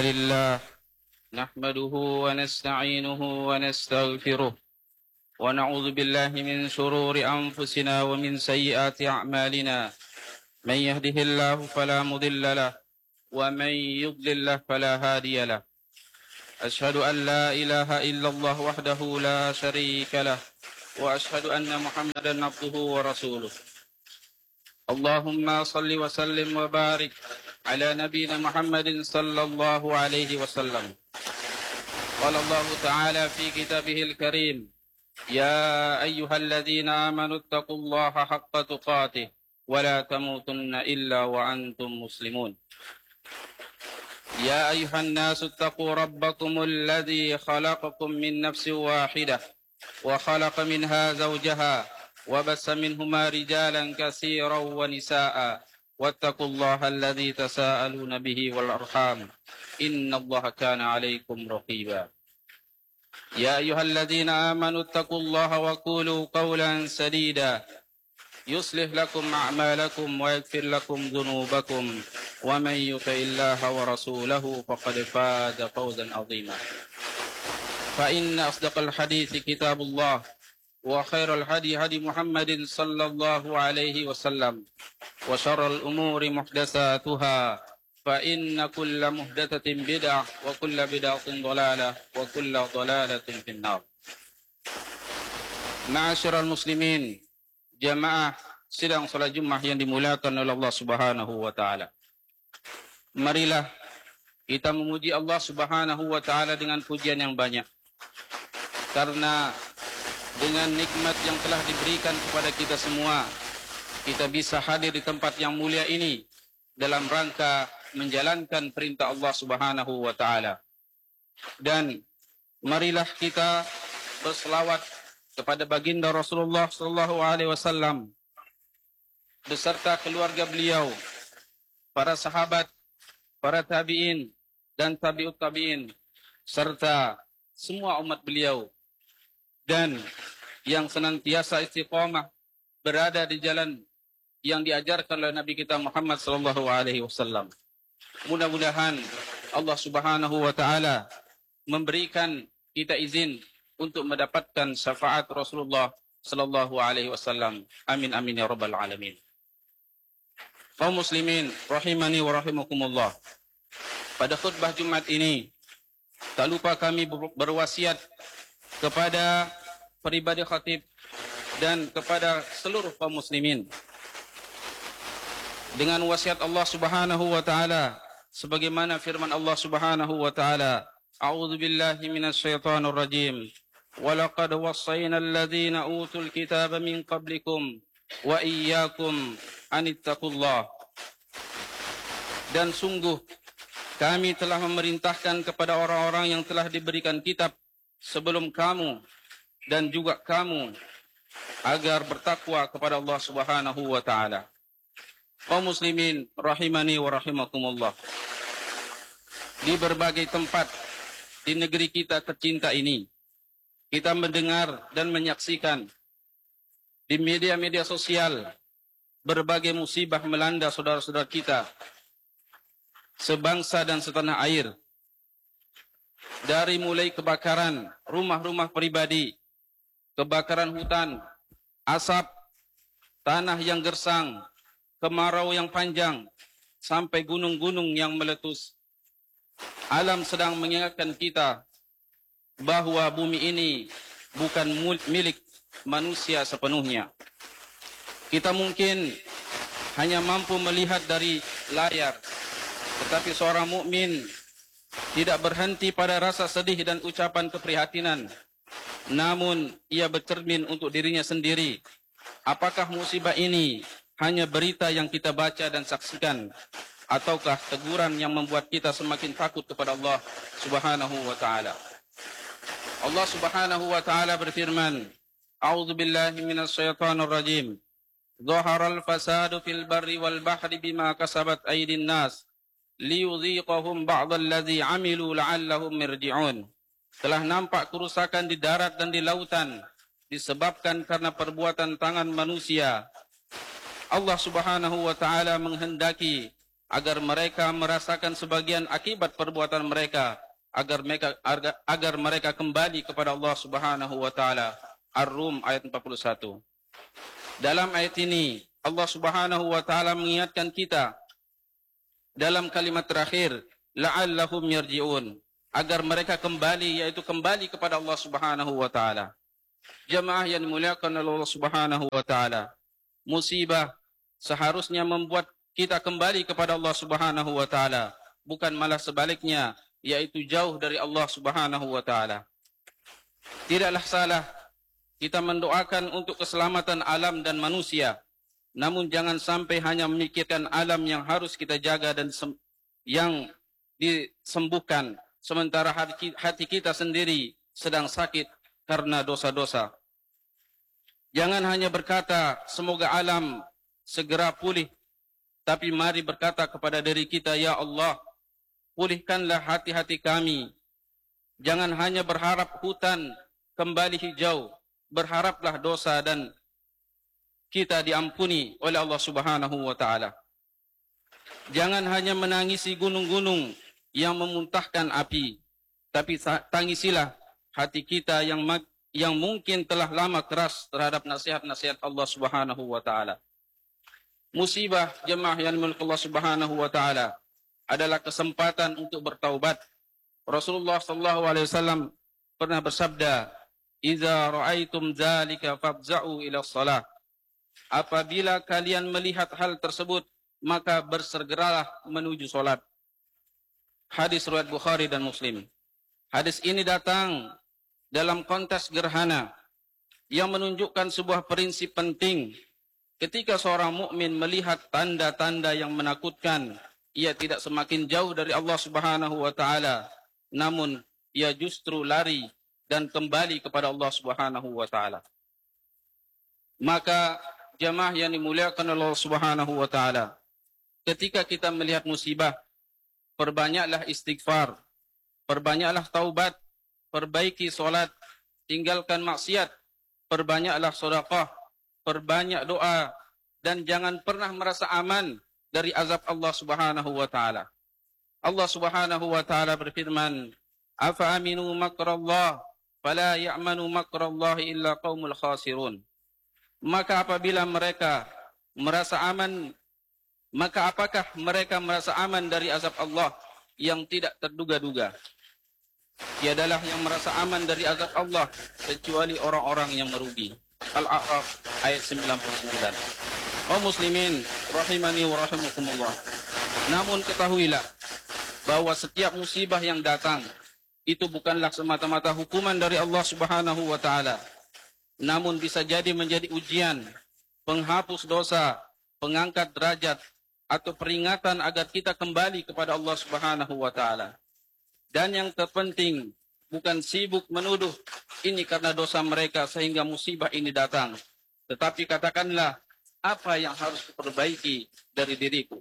لله نحمده ونستعينه ونستغفره ونعوذ بالله من شرور أنفسنا ومن سيئات أعمالنا. من يهده الله فلا مضل له ومن يضلل له فلا هادي له. أشهد أن لا إله إلا الله وحده لا شريك له وأشهد أن محمدا عبده ورسوله. اللهم صل وسلم وبارك على نبينا محمد صلى الله عليه وسلم. قال الله تعالى في كتابه الكريم: يا أيها الذين آمنوا اتقوا الله حق تقاته ولا تموتن إلا وأنتم مسلمون. يا أيها الناس اتقوا ربكم الذي خلقكم من نفس واحدة وخلق منها زوجها وبث منهما رجالا كثيرا ونساء واتقوا الله الذي تساءلون به والأرحام إن الله كان عليكم رقيبا. يا أيها الذين آمنوا اتقوا الله وقولوا قولا سديدا يصلح لكم أعمالكم ويغفر لكم ذنوبكم ومن يطع الله ورسوله فقد فاز فوزا عظيما. فإن أصدق الحديث كتاب الله وخير الهدي هدي محمد صلى الله عليه وسلم وشر الأمور محدثاتها فإن كل محدثة بدعة وكل بدعة ضلالة وكل ضلالة في النار. Ma'asyiral muslimin, jamaah sidang salat Jumat yang dimuliakan oleh Allah Subhanahu wa taala. Marilah kita memuji Allah Subhanahu wa taala dengan pujian yang banyak. Karena dengan nikmat yang telah diberikan kepada kita semua, kita bisa hadir di tempat yang mulia ini dalam rangka menjalankan perintah Allah Subhanahu wa taala. Dan marilah kita berselawat kepada baginda Rasulullah sallallahu alaihi wasallam beserta keluarga beliau, para sahabat, para tabi'in dan tabi'ut tabi'in serta semua umat beliau dan yang senantiasa istiqamah berada di jalan yang diajarkan oleh Nabi kita Muhammad sallallahu alaihi wasallam. Mudah-mudahan Allah Subhanahu wa taala memberikan kita izin untuk mendapatkan syafaat Rasulullah sallallahu alaihi wasallam. Amin amin ya rabbal alamin. Kaum muslimin rahimani wa rahimakumullah. Pada khutbah Jumat ini tak lupa kami berwasiat kepada pribadi khatib dan kepada seluruh kaum muslimin dengan wasiat Allah Subhanahu wa taala sebagaimana firman Allah Subhanahu wa taala, a'udzu billahi minasyaitonir rajim, wa laqad wassayna alladhina utul kitaba min qablikum wa iyyakum anittaqullah. Dan sungguh kami telah memerintahkan kepada orang-orang yang telah diberikan kitab sebelum kamu dan juga kamu agar bertakwa kepada Allah Subhanahu wa taala. Kaum muslimin rahimani wa rahimakumullah. Di berbagai tempat di negeri kita tercinta ini, kita mendengar dan menyaksikan di media-media sosial berbagai musibah melanda saudara-saudara kita sebangsa dan setanah air. Dari mulai kebakaran rumah-rumah pribadi, kebakaran hutan, asap, tanah yang gersang, kemarau yang panjang, sampai gunung-gunung yang meletus. Alam sedang mengingatkan kita bahwa bumi ini bukan milik manusia sepenuhnya. Kita mungkin hanya mampu melihat dari layar, tetapi seorang mukmin tidak berhenti pada rasa sedih dan ucapan keprihatinan. Namun ia bercermin untuk dirinya sendiri. Apakah musibah ini hanya berita yang kita baca dan saksikan, ataukah teguran yang membuat kita semakin takut kepada Allah Subhanahu wa taala? Allah Subhanahu wa taala berfirman, a'udzu billahi minasyaitonir rajim. Dhaharal fasadu fil barri wal bahri bima kasabat aydin nas liyudhiqahum ba'dalladzi 'amilu la'allahum yarji'un. Telah nampak kerusakan di darat dan di lautan disebabkan karena perbuatan tangan manusia. Allah Subhanahu wa taala menghendaki agar mereka merasakan sebagian akibat perbuatan mereka, agar mereka kembali kepada Allah Subhanahu wa taala. Ar-Rum ayat 41. Dalam ayat ini Allah Subhanahu wa taala mengingatkan kita dalam kalimat terakhir, la'allahum yarji'un, agar mereka kembali, yaitu kembali kepada Allah Subhanahu wa taala. Jemaah yang dimuliakan oleh Allah Subhanahu wa taala, musibah seharusnya membuat kita kembali kepada Allah Subhanahu wa taala, bukan malah sebaliknya, yaitu jauh dari Allah Subhanahu wa taala. Tidaklah salah kita mendoakan untuk keselamatan alam dan manusia, namun jangan sampai hanya memikirkan alam yang harus kita jaga dan yang disembuhkan, sementara hati kita sendiri sedang sakit karena dosa-dosa. Jangan hanya berkata semoga alam segera pulih, tapi mari berkata kepada diri kita, ya Allah, pulihkanlah hati-hati kami. Jangan hanya berharap hutan kembali hijau, berharaplah dosa dan kita diampuni oleh Allah Subhanahu wa taala. Jangan hanya menangisi gunung-gunung yang memuntahkan api, tapi tangisilah hati kita yang mungkin telah lama keras terhadap nasihat-nasihat Allah Subhanahu wa taala. Musibah, jemaah yang dimiliki Allah Subhanahu wa taala, adalah kesempatan untuk bertaubat. Rasulullah sallallahu alaihi wasallam pernah bersabda, "Idza ra'aitum dzalika fafza'u ila shalah." Apabila kalian melihat hal tersebut, maka bersegeralah menuju salat. Hadis riwayat Bukhari dan Muslim. Hadis ini datang dalam konteks gerhana yang menunjukkan sebuah prinsip penting. Ketika seorang mukmin melihat tanda-tanda yang menakutkan, ia tidak semakin jauh dari Allah Subhanahu wa taala, namun ia justru lari dan kembali kepada Allah Subhanahu wa taala. Maka jemaah yang dimuliakan Allah Subhanahu wa taala, ketika kita melihat musibah, perbanyaklah istighfar, perbanyaklah taubat, perbaiki salat, tinggalkan maksiat, perbanyaklah sedekah, perbanyak doa, dan jangan pernah merasa aman dari azab Allah Subhanahu wa taala. Allah Subhanahu wa taala berfirman, "Afa aminu makrallah, fala ya'manu makrallahi illa qaumul khasirun." Maka apabila mereka merasa aman, maka apakah mereka merasa aman dari azab Allah yang tidak terduga-duga? Tiadalah yang merasa aman dari azab Allah kecuali orang-orang yang merugi. Al-A'raf ayat 99. Oh muslimin, rahimani wa rahimakumullah. Namun ketahuilah bahwa setiap musibah yang datang itu bukanlah semata-mata hukuman dari Allah Subhanahu wa taala, namun bisa jadi menjadi ujian, penghapus dosa, pengangkat derajat, atau peringatan agar kita kembali kepada Allah Subhanahu wa taala. Dan yang terpenting, bukan sibuk menuduh ini karena dosa mereka sehingga musibah ini datang, tetapi katakanlah apa yang harus diperbaiki dari diriku.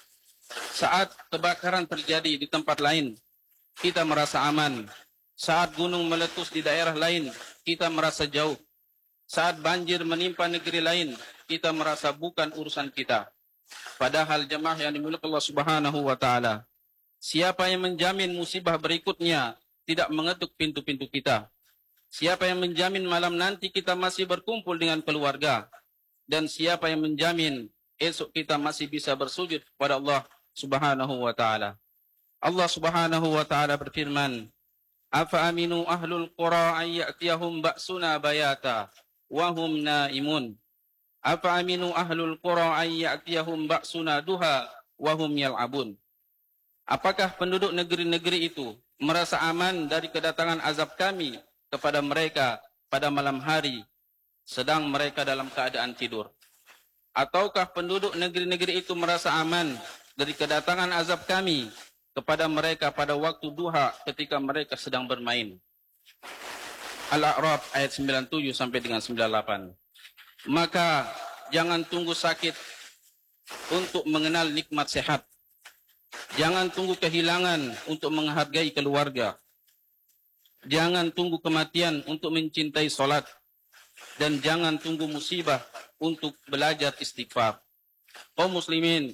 Saat kebakaran terjadi di tempat lain, kita merasa aman. Saat gunung meletus di daerah lain, kita merasa jauh. Saat banjir menimpa negeri lain, kita merasa bukan urusan kita. Padahal jemaah yang dimiliki Allah Subhanahu wa taala, siapa yang menjamin musibah berikutnya tidak mengetuk pintu-pintu kita? Siapa yang menjamin malam nanti kita masih berkumpul dengan keluarga? Dan siapa yang menjamin esok kita masih bisa bersujud kepada Allah Subhanahu wa taala? Allah Subhanahu wa taala berfirman, "Afa aminu ahlul qura ay ya'tiyahum ba'suna bayata wa hum naimun. Afa aminu ahlul qura ay ya'tiyahum ba'suna duha wa hum yal'abun." Apakah penduduk negeri-negeri itu merasa aman dari kedatangan azab kami kepada mereka pada malam hari, sedang mereka dalam keadaan tidur? Ataukah penduduk negeri-negeri itu merasa aman dari kedatangan azab kami kepada mereka pada waktu duha ketika mereka sedang bermain? Al-A'raf ayat 97 sampai dengan 98. Maka jangan tunggu sakit untuk mengenal nikmat sehat. Jangan tunggu kehilangan untuk menghargai keluarga. Jangan tunggu kematian untuk mencintai salat. Dan jangan tunggu musibah untuk belajar istighfar. Kaum muslimin,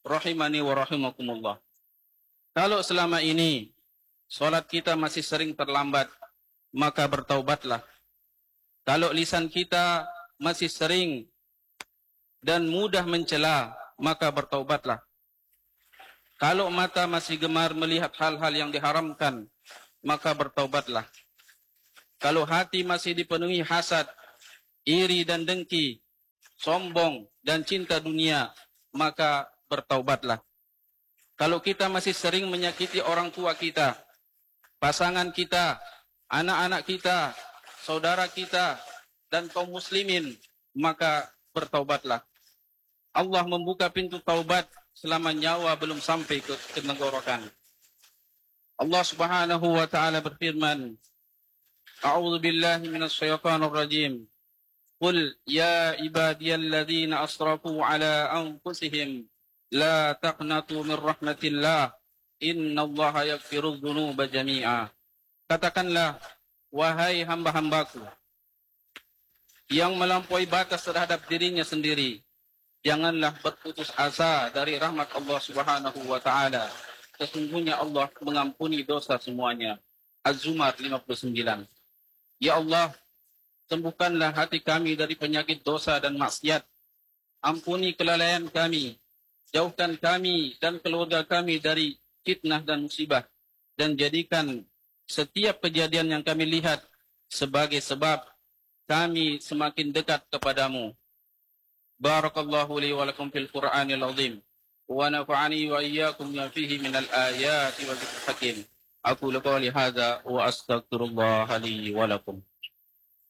rahimani wa rahimakumullah. Kalau selama ini salat kita masih sering terlambat, maka bertaubatlah. Kalau lisan kita masih sering dan mudah mencela, maka bertaubatlah. Kalau mata masih gemar melihat hal-hal yang diharamkan, maka bertaubatlah. Kalau hati masih dipenuhi hasad, iri dan dengki, sombong dan cinta dunia, maka bertaubatlah. Kalau kita masih sering menyakiti orang tua kita, pasangan kita, anak-anak kita, saudara kita, dan kaum muslimin, maka bertaubatlah. Allah membuka pintu taubat selama nyawa belum sampai ke tenggorokan. Allah Subhanahu wa taala berfirman, A'udzu billahi minasy syaithanir rajim. Qul ya ibadiyalladzina asrafu ala anfusihim la taqnatu min rahmatillah innallaha yaghfirudz dzunuba jami'a. Katakanlah, wahai hamba-hambaku yang melampaui batas terhadap dirinya sendiri, janganlah berputus asa dari rahmat Allah Subhanahu wa taala. Sesungguhnya Allah mengampuni dosa semuanya. Az-Zumar 59. Ya Allah, sembuhkanlah hati kami dari penyakit dosa dan maksiat. Ampuni kelalaian kami. Jauhkan kami dan keluarga kami dari fitnah dan musibah. Dan jadikan setiap kejadian yang kami lihat sebagai sebab kami semakin dekat kepadamu. Barakallahu li wa lakum fil Qur'anil azim. Wa nafa'ani wa iyyakum ma fihi minal ayati wa dzikril hakim. Aqulu qawli hadza wa astaghfirullah li wa lakum.